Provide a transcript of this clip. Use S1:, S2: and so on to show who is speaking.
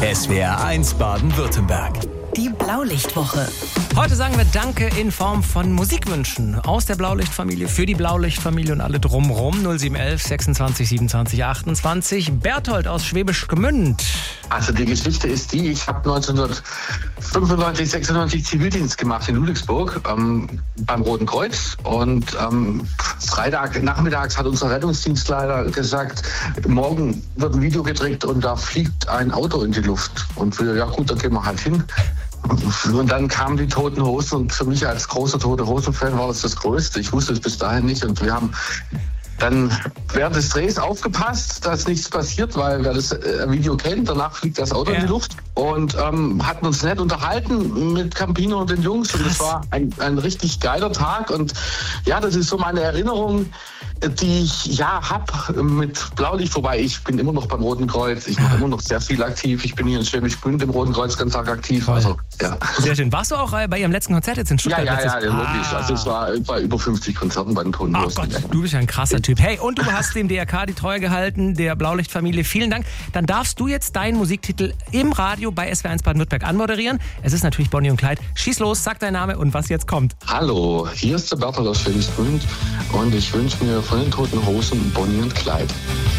S1: SWR1 Baden-Württemberg.
S2: Die Blaulichtwoche.
S3: Heute sagen wir Danke in Form von Musikwünschen aus der Blaulichtfamilie für die Blaulichtfamilie und alle drumrum. 0711 26 27 28. Berthold aus Schwäbisch Gmünd.
S4: Also die Geschichte ist die, ich habe 1995, 96 Zivildienst gemacht in Ludwigsburg beim Roten Kreuz und Freitag nachmittags hat unser Rettungsdienstleiter gesagt, morgen wird ein Video gedreht und da fliegt ein Auto in die Luft. Und wir, ja gut, dann gehen wir halt hin. Und dann kamen die Toten Hosen und für mich als großer Tote Hosen-Fan war das Größte. Ich wusste es bis dahin nicht und wir haben dann während des Drehs aufgepasst, dass nichts passiert, weil wer das Video kennt, danach fliegt das Auto in die Luft und hatten uns nett unterhalten mit Campino und den Jungs und es war ein richtig geiler Tag und ja, das ist so meine Erinnerung, die ich habe mit Blaulicht, wobei ich bin immer noch beim Roten Kreuz, ich mache immer noch sehr viel aktiv, ich bin hier in Schwäbisch Gmünd im Roten Kreuz ganz Tag aktiv. Also, ja.
S3: Sehr schön. Warst du auch bei Ihrem letzten Konzert jetzt in Stuttgart?
S4: Ja, logisch. Also es war bei über 50 Konzerten bei den Toten Hosen.
S3: Gott, du bist ja ein krasser Typ. Hey, und du hast dem DRK die Treue gehalten, der Blaulichtfamilie. Vielen Dank. Dann darfst du jetzt deinen Musiktitel im Radio bei SWR1 Baden-Württemberg anmoderieren. Es ist natürlich Bonnie und Clyde. Schieß los, sag deinen Namen und was jetzt kommt.
S4: Hallo, hier ist der Berthold aus Schwäbisch Gmünd und ich wünsche mir von den Toten Hosen Bonnie und Clyde.